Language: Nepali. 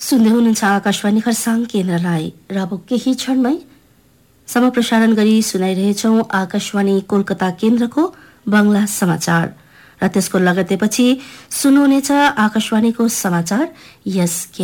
सुन्दै हुनुहुन्छ आकाशवाणी खरसाङ केन्द्रलाई र अब केही क्षणमै समप्रसारण गरी सुनाइरहेछौं आकाशवाणी कोलकाता केन्द्रको बंगला समाचार र त्यसको लगत्तैपछि सुन्नुहुनेछ आकाशवाणीको समाचार यस